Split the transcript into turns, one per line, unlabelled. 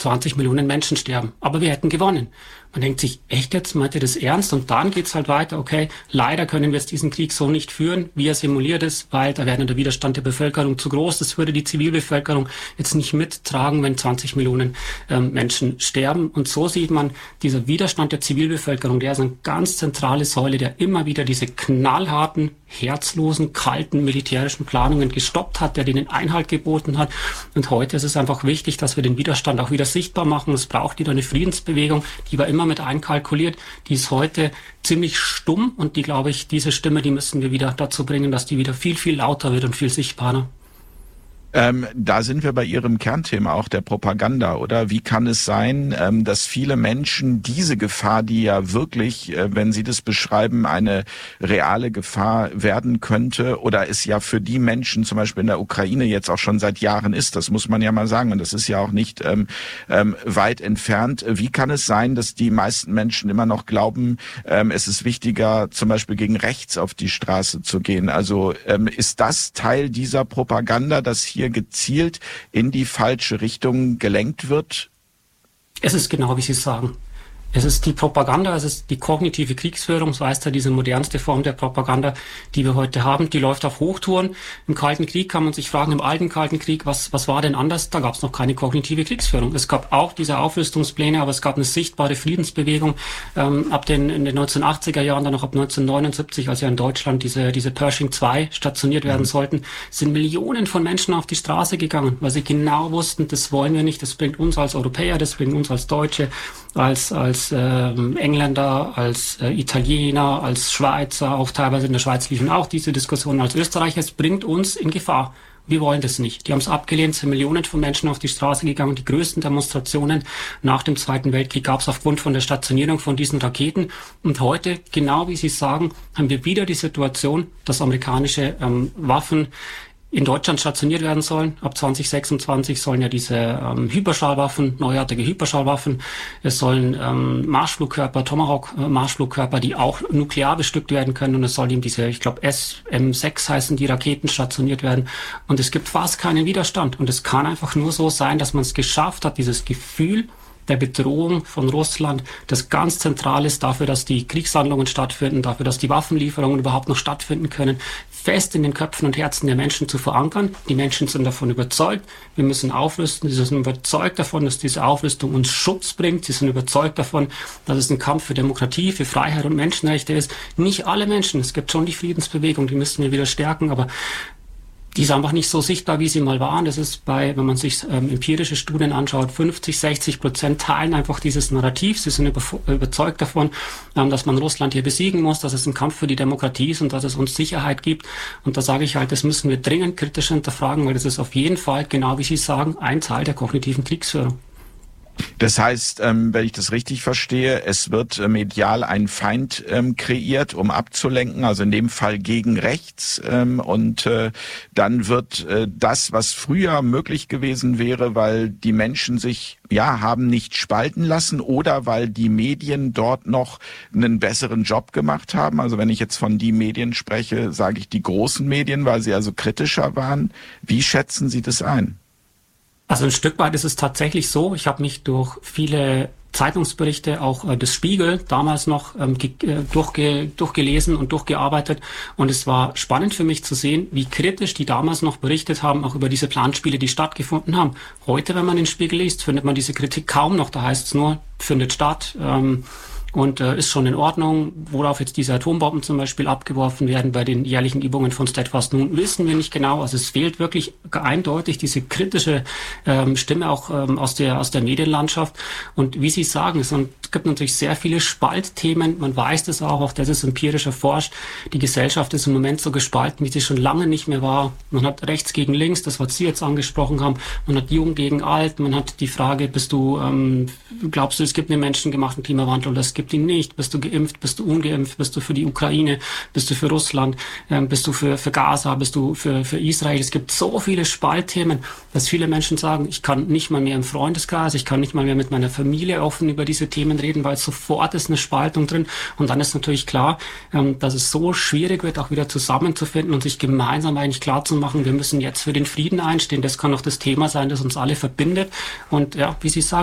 20 Millionen Menschen sterben. Aber wir hätten gewonnen. Man denkt sich, echt jetzt, meint ihr das ernst? Und dann geht's halt weiter, okay, leider können wir jetzt diesen Krieg so nicht führen, wie er simuliert ist, weil da wäre der Widerstand der Bevölkerung zu groß. Das würde die Zivilbevölkerung jetzt nicht mittragen, wenn 20 Millionen Menschen sterben. Und so sieht man, dieser Widerstand der Zivilbevölkerung, der ist eine ganz zentrale Säule, der immer wieder diese knallharten, herzlosen, kalten militärischen Planungen gestoppt hat, der denen Einhalt geboten hat. Und heute ist es einfach wichtig, dass wir den Widerstand auch wieder sichtbar machen. Es braucht wieder eine Friedensbewegung, die war immer mit einkalkuliert. Die ist heute ziemlich stumm und die, glaube ich, diese Stimme, die müssen wir wieder dazu bringen, dass die wieder viel, viel lauter wird und viel sichtbarer.
Da sind wir bei Ihrem Kernthema auch der Propaganda, oder? Wie kann es sein, dass viele Menschen diese Gefahr, die ja wirklich, wenn Sie das beschreiben, eine reale Gefahr werden könnte oder es ja für die Menschen zum Beispiel in der Ukraine jetzt auch schon seit Jahren ist, das muss man ja mal sagen und das ist ja auch nicht weit entfernt. Wie kann es sein, dass die meisten Menschen immer noch glauben, es ist wichtiger, zum Beispiel gegen rechts auf die Straße zu gehen? Also ist das Teil dieser Propaganda, dass hier gezielt in die falsche Richtung gelenkt wird?
Es ist genau, wie Sie sagen. Es ist die Propaganda, es ist die kognitive Kriegsführung, so heißt ja diese modernste Form der Propaganda, die wir heute haben. Die läuft auf Hochtouren. Im Kalten Krieg kann man sich fragen, im alten Kalten Krieg, was war denn anders? Da gab es noch keine kognitive Kriegsführung. Es gab auch diese Aufrüstungspläne, aber es gab eine sichtbare Friedensbewegung ab in den 1980er Jahren, dann noch ab 1979, als ja in Deutschland diese Pershing 2 stationiert werden sollten, sind Millionen von Menschen auf die Straße gegangen, weil sie genau wussten, das wollen wir nicht, das bringt uns als Europäer, das bringt uns als Deutsche, als Engländer, als Italiener, als Schweizer, auch teilweise in der Schweiz liefen auch diese Diskussionen als Österreicher, es bringt uns in Gefahr. Wir wollen das nicht. Die haben es abgelehnt, sind Millionen von Menschen auf die Straße gegangen. Die größten Demonstrationen nach dem Zweiten Weltkrieg gab es aufgrund von der Stationierung von diesen Raketen. Und heute, genau wie Sie sagen, haben wir wieder die Situation, dass amerikanische Waffen in Deutschland stationiert werden sollen. Ab 2026 sollen ja diese Hyperschallwaffen, neuartige Hyperschallwaffen, es sollen Marschflugkörper, Tomahawk-Marschflugkörper, die auch nuklear bestückt werden können. Und es sollen eben diese, ich glaube SM-6 heißen die Raketen, stationiert werden. Und es gibt fast keinen Widerstand. Und es kann einfach nur so sein, dass man es geschafft hat, dieses Gefühl der Bedrohung von Russland, das ganz zentral ist dafür, dass die Kriegshandlungen stattfinden, dafür, dass die Waffenlieferungen überhaupt noch stattfinden können, fest in den Köpfen und Herzen der Menschen zu verankern. Die Menschen sind davon überzeugt, wir müssen aufrüsten. Sie sind überzeugt davon, dass diese Aufrüstung uns Schutz bringt. Sie sind überzeugt davon, dass es ein Kampf für Demokratie, für Freiheit und Menschenrechte ist. Nicht alle Menschen, es gibt schon die Friedensbewegung, die müssen wir wieder stärken, aber die ist einfach nicht so sichtbar, wie sie mal waren. Das ist wenn man sich empirische Studien anschaut, 50-60% teilen einfach dieses Narrativ. Sie sind überzeugt davon, dass man Russland hier besiegen muss, dass es ein Kampf für die Demokratie ist und dass es uns Sicherheit gibt. Und da sage ich halt, das müssen wir dringend kritisch hinterfragen, weil das ist auf jeden Fall, genau wie Sie sagen, ein Teil der kognitiven Kriegsführung.
Das heißt, wenn ich das richtig verstehe, es wird medial ein Feind kreiert, um abzulenken, also in dem Fall gegen rechts. Und dann wird das, was früher möglich gewesen wäre, weil die Menschen sich haben nicht spalten lassen oder weil die Medien dort noch einen besseren Job gemacht haben. Also wenn ich jetzt von die Medien spreche, sage ich die großen Medien, weil sie also kritischer waren. Wie schätzen Sie das ein?
Also ein Stück weit ist es tatsächlich so. Ich habe mich durch viele Zeitungsberichte, auch des Spiegel, damals noch durchgelesen und durchgearbeitet. Und es war spannend für mich zu sehen, wie kritisch die damals noch berichtet haben, auch über diese Planspiele, die stattgefunden haben. Heute, wenn man den Spiegel liest, findet man diese Kritik kaum noch. Da heißt es nur, findet statt. Und ist schon in Ordnung, worauf jetzt diese Atombomben zum Beispiel abgeworfen werden bei den jährlichen Übungen von Steadfast Nun, wissen wir nicht genau. Also es fehlt wirklich eindeutig diese kritische Stimme auch aus der Medienlandschaft. Und wie Sie sagen, es gibt natürlich sehr viele Spaltthemen. Man weiß das auch das ist empirisch erforscht. Die Gesellschaft ist im Moment so gespalten, wie sie schon lange nicht mehr war. Man hat rechts gegen links, das was Sie jetzt angesprochen haben. Man hat jung gegen alt. Man hat die Frage, glaubst du, es gibt einen menschengemachten Klimawandel oder es gibt ihn nicht? Bist du geimpft? Bist du ungeimpft? Bist du für die Ukraine? Bist du für Russland? Bist du für Gaza? Bist du für Israel? Es gibt so viele Spaltthemen, dass viele Menschen sagen, ich kann nicht mal mehr im Freundeskreis, ich kann nicht mal mehr mit meiner Familie offen über diese Themen reden, weil sofort ist eine Spaltung drin. Und dann ist natürlich klar, dass es so schwierig wird, auch wieder zusammenzufinden und sich gemeinsam eigentlich klar zu machen, wir müssen jetzt für den Frieden einstehen. Das kann auch das Thema sein, das uns alle verbindet. Und ja, wie Sie sagen,